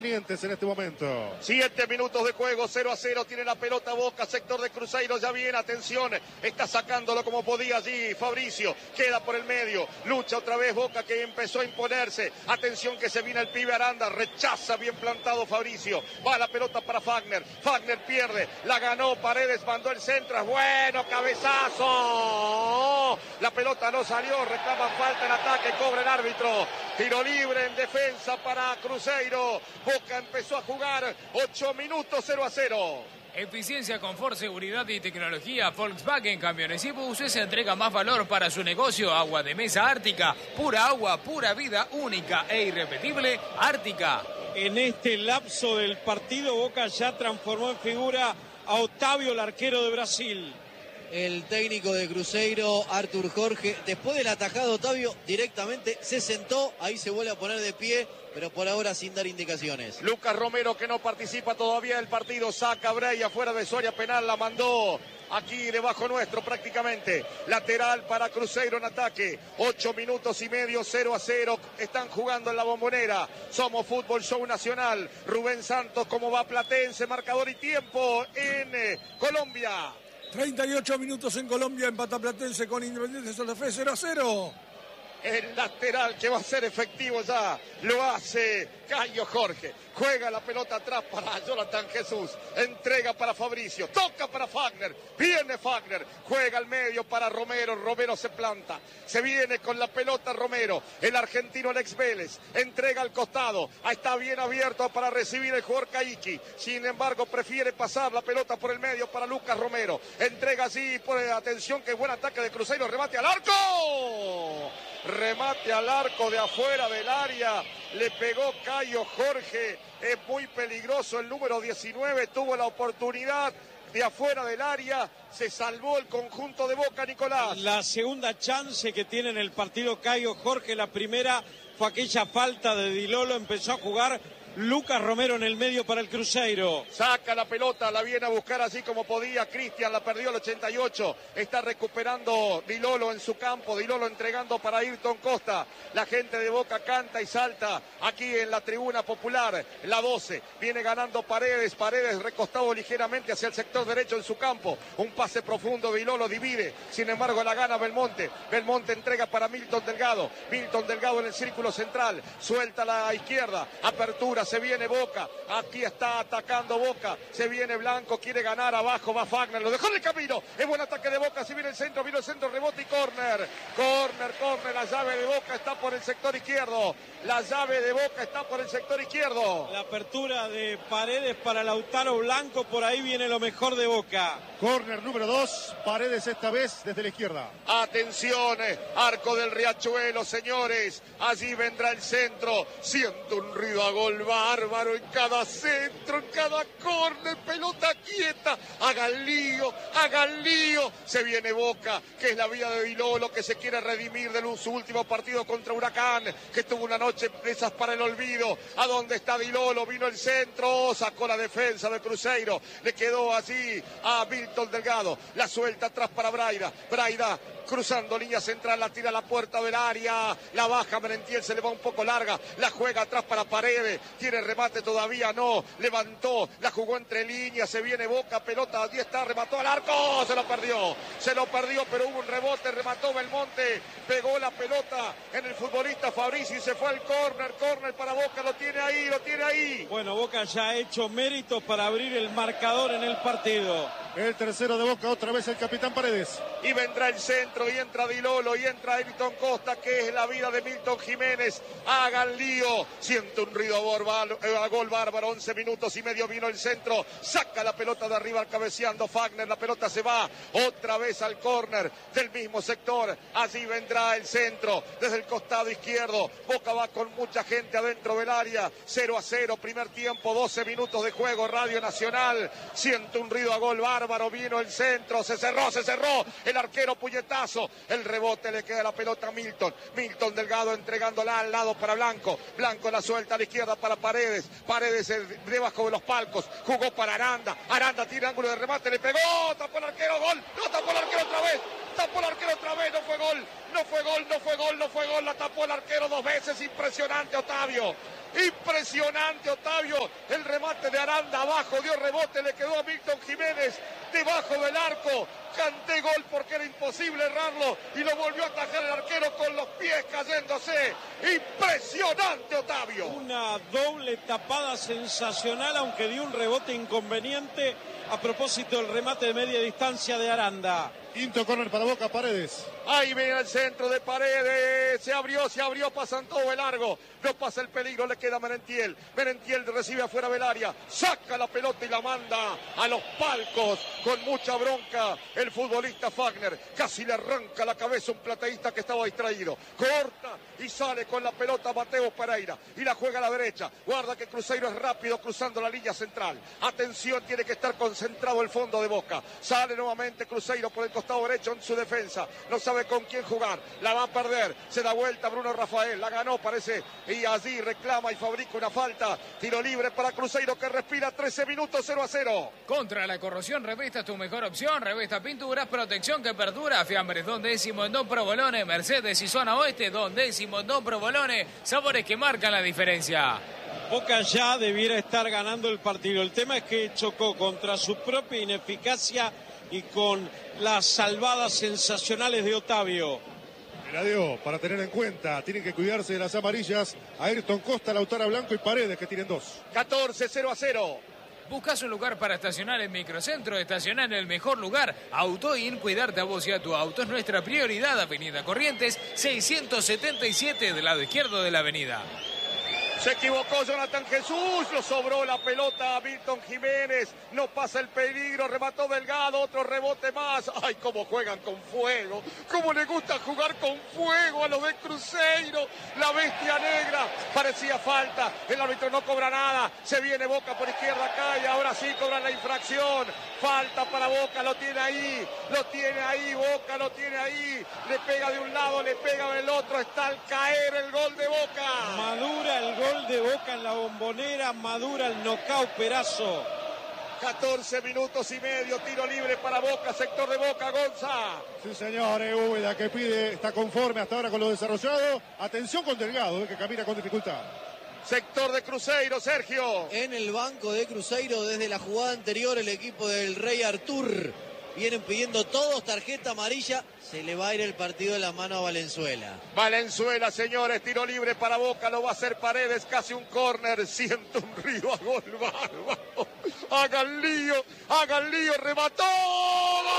En este momento. 7 minutos de juego, 0-0, tiene la pelota Boca, sector de Cruzeiro, ya viene, atención, está sacándolo como podía allí Fabricio, queda por el medio, lucha otra vez Boca que empezó a imponerse, atención que se viene el pibe Aranda, rechaza bien plantado Fabricio, va la pelota para Fagner, Fagner pierde, la ganó Paredes, mandó el centro, es bueno, cabezazo, la pelota no salió, reclaman falta en ataque, cobra el árbitro, tiro libre en defensa para Cruzeiro. Boca empezó a jugar 8 minutos 0-0. Eficiencia, confort, seguridad y tecnología. Volkswagen Camiones y Buses entrega más valor para su negocio. Agua de mesa Ártica. Pura agua, pura vida, única e irrepetible. Ártica. En este lapso del partido, Boca ya transformó en figura a Otávio, el arquero de Brasil. El técnico de Cruzeiro, Arthur Jorge, después del atajado Otávio, directamente se sentó, ahí se vuelve a poner de pie, pero por ahora sin dar indicaciones. Lucas Romero, que no participa todavía del partido, saca Breya fuera de su área penal, la mandó aquí debajo nuestro prácticamente. Lateral para Cruzeiro en ataque. 8 minutos y medio, 0-0. Están jugando en la Bombonera. Somos Fútbol Show Nacional. Rubén Santos, como va Platense, marcador y tiempo en Colombia. 38 minutos en Colombia, empata Platense con Independiente Santa Fe, 0-0. El lateral que va a ser efectivo ya lo hace Caio Jorge. Juega la pelota atrás para Jonathan Jesús. Entrega para Fabricio. Toca para Fagner. Viene Fagner. Juega al medio para Romero. Romero se planta. Se viene con la pelota Romero. El argentino Alex Vélez. Entrega al costado. Ahí está bien abierto para recibir el jugador Caiki. Sin embargo, prefiere pasar la pelota por el medio para Lucas Romero. Entrega así. Atención, que buen ataque de Cruzeiro. Remate al arco. Remate al arco de afuera del área, le pegó Caio Jorge, es muy peligroso el número 19, tuvo la oportunidad de afuera del área, se salvó el conjunto de Boca, Nicolás. La segunda chance que tiene en el partido Caio Jorge, la primera fue aquella falta de Di Lolo, empezó a jugar Lucas Romero en el medio para el Cruzeiro. Saca la pelota, la viene a buscar así como podía. Cristian la perdió al 88. Está recuperando Di Lolo en su campo. Di Lolo entregando para Ayrton Costa. La gente de Boca canta y salta aquí en la tribuna popular. La 12. Viene ganando Paredes. Paredes recostado ligeramente hacia el sector derecho en su campo. Un pase profundo. Di Lolo divide. Sin embargo, la gana Belmonte. Belmonte entrega para Milton Delgado. Milton Delgado en el círculo central. Suelta a la izquierda. Apertura. Se viene Boca, aquí está atacando Boca, se viene Blanco, quiere ganar, abajo va Fagner, lo dejó en el camino, es buen ataque de Boca, si viene el centro, rebote y córner, la llave de Boca está por el sector izquierdo, La apertura de Paredes para Lautaro Blanco, por ahí viene lo mejor de Boca. Córner número 2, Paredes esta vez desde la izquierda. Atención, arco del Riachuelo, señores, allí vendrá el centro, siento un ruido a gol bárbaro en cada centro, en cada córner, pelota quieta, hagan lío, se viene Boca, que es la vida de Di Lolo, que se quiere redimir de su último partido contra Huracán, que tuvo una noche de esas para el olvido. ¿A dónde está Di Lolo? Vino el centro, sacó la defensa de Cruzeiro, le quedó allí a Milton Delgado, la suelta atrás para Braida, cruzando línea central, la tira a la puerta del área, la baja Merentiel, se le va un poco larga, la juega atrás para Paredes, tiene remate todavía, no, levantó, la jugó entre líneas, se viene Boca, pelota, allí está, remató al arco, se lo perdió, pero hubo un rebote, remató Belmonte, pegó la pelota en el futbolista Fabricio y se fue al córner para Boca, lo tiene ahí. Bueno, Boca ya ha hecho méritos para abrir el marcador en el partido. El tercero de Boca, otra vez el capitán Paredes. Y vendrá el centro, y entra Di Lolo, y entra Ayrton Costa, que es la vida de Milton Jiménez. Hagan lío. Siento un ruido a gol bárbaro. 11 minutos y medio vino el centro. Saca la pelota de arriba cabeceando Fagner. La pelota se va otra vez al córner del mismo sector. Allí vendrá el centro desde el costado izquierdo. Boca va con mucha gente adentro del área. 0-0, primer tiempo, 12 minutos de juego. Radio Nacional. Siento un ruido a gol bárbaro. Vino el centro, se cerró, el arquero puñetazo, el rebote le queda la pelota a Milton Delgado entregándola al lado para Blanco la suelta a la izquierda para Paredes debajo de los palcos, jugó para Aranda tira ángulo de remate, le pegó, tapó el arquero, gol, no tapó el arquero otra vez, no fue gol, la tapó el arquero dos veces, impresionante Otávio, Impresionante, Otavio. El remate de Aranda abajo, dio rebote, le quedó a Milton Jiménez debajo del arco. Canté gol porque era imposible errarlo y lo volvió a atajar el arquero con los pies cayéndose. Impresionante, Otavio. Una doble tapada sensacional, aunque dio un rebote inconveniente a propósito del remate de media distancia de Aranda. Quinto córner para Boca, Paredes. Ahí viene el centro de Paredes, se abrió, pasan todo de largo, no pasa el peligro, le queda Merentiel. Merentiel recibe afuera del área, saca la pelota y la manda a los palcos con mucha bronca. El futbolista Fagner casi le arranca la cabeza a un plateísta que estaba distraído. Corta y sale con la pelota Mateo Pereira y la juega a la derecha. Guarda que Cruzeiro es rápido cruzando la línea central. Atención, tiene que estar concentrado el fondo de Boca. Sale nuevamente Cruzeiro por el costado derecho en su defensa. No sabe con quién jugar, la va a perder, se da vuelta Bruno Rafael, la ganó parece, y allí reclama y fabrica una falta. Tiro libre para Cruzeiro que respira. 13 minutos, 0-0. Contra la corrosión, Revesta es tu mejor opción. Revesta Pinturas, protección que perdura. Fiambres Don Décimo en Don Provolone, Mercedes y Zona Oeste, Don Décimo en Don Provolone. Sabores que marcan la diferencia. Boca ya debiera estar ganando el partido. El tema es que chocó contra su propia ineficacia y con las salvadas sensacionales de Otavio. Eladio, para tener en cuenta, tienen que cuidarse de las amarillas. Ayrton Costa, Lautaro Blanco y Paredes, que tienen 2. 14-0-0. ¿Buscas un lugar para estacionar en Microcentro? Estacionar en el mejor lugar. Autoin, cuidarte a vos y a tu auto es nuestra prioridad. Avenida Corrientes, 677, del lado izquierdo de la avenida. Se equivocó Jonathan Jesús, lo sobró la pelota a Milton Jiménez, no pasa el peligro, remató Delgado, otro rebote más. Ay, cómo juegan con fuego, cómo le gusta jugar con fuego a los de Cruzeiro, la bestia negra. Parecía falta, el árbitro no cobra nada, se viene Boca por izquierda, cae, ahora sí cobran la infracción. Falta para Boca, lo tiene ahí, Boca lo tiene ahí, le pega de un lado, le pega del otro, está al caer el gol de Boca. Madura el gol de Boca en la Bombonera, madura el nocaut Perazo. 14 minutos y medio, tiro libre para Boca, sector de Boca, Gonza. Sí, señor, Úbeda que pide, está conforme hasta ahora con lo desarrollado. Atención con Delgado, que camina con dificultad. Sector de Cruzeiro, Sergio. En el banco de Cruzeiro, desde la jugada anterior, el equipo del Rey Artur. Vienen pidiendo todos tarjeta amarilla. Se le va a ir el partido de la mano a Valenzuela. Valenzuela, señores, tiro libre para Boca, lo va a hacer Paredes, casi un córner. Siento un río a gol bárbaro. Hagan lío, remató.